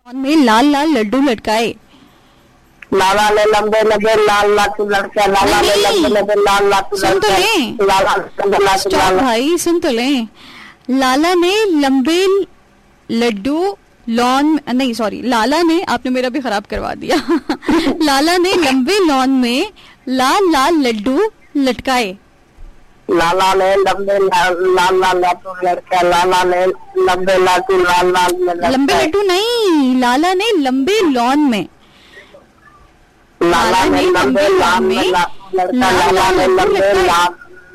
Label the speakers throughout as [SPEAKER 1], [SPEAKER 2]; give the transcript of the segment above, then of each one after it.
[SPEAKER 1] में लाल लाल लड्डू लटकाए।
[SPEAKER 2] लाला ने लंबे लंबे लाल लाटू लटका, लाला ने लंबे लंबे लाल लाटू
[SPEAKER 1] सुन तो ले,
[SPEAKER 2] लाला
[SPEAKER 1] स्टॉप भाई, सुन तो ले। लाला ने लंबे लड्डू लॉन, नहीं सॉरी, लाला ने, आपने मेरा भी खराब करवा दिया। लाला ने लंबे लॉन में लाल लाल लड्डू लटकाए।
[SPEAKER 2] लाला ने लंबे लाल लाल लाटू लटका, लाला ने लंबे लाटू लाल लाल
[SPEAKER 1] लंबे लड्डू नहीं, लाला ने लंबे लॉन में,
[SPEAKER 2] लाला ने लंबे लॉन में लाला ने लंबे लाल।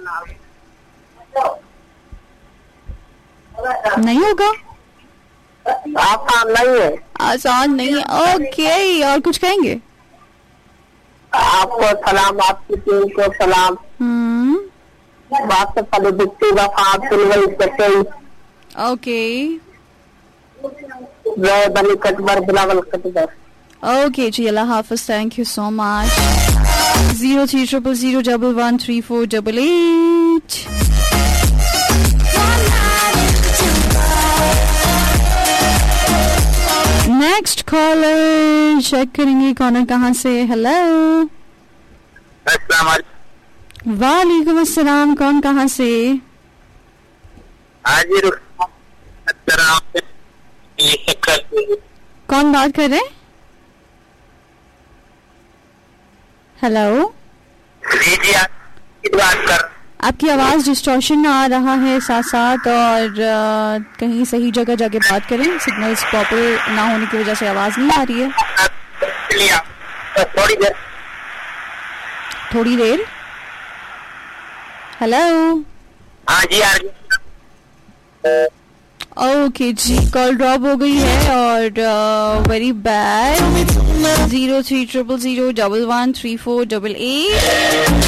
[SPEAKER 1] नहीं होगा,
[SPEAKER 2] आसान नहीं है,
[SPEAKER 1] आसान नहीं है। ओके, और कुछ कहेंगे?
[SPEAKER 2] आपको सलाम, आपकी टीम को सलाम। बात से पहले दिखती वफा वही करते।
[SPEAKER 1] ओके,
[SPEAKER 2] जय बनी कटबर Bilawal कटबर।
[SPEAKER 1] Okay ji, Allah Hafiz, thank you so much. 0300113488। Next collar check करेंगे कौन है, कहाँ से। हेलो, वालेकुम अस्सलाम, कौन कहाँ से? कौन बात कर रहे हैं? हेलो,
[SPEAKER 2] बात कर,
[SPEAKER 1] आपकी आवाज डिस्टॉर्शन आ रहा है साथ साथ, और कहीं सही जगह जाके बात करें, सिग्नल्स प्रॉपर ना होने की वजह से आवाज नहीं आ रही है। थोड़ी देर। हेलो,
[SPEAKER 2] हाँ जी,
[SPEAKER 1] ओके जी, कॉल ड्रॉप हो गई है और वेरी बैड। 0300113488।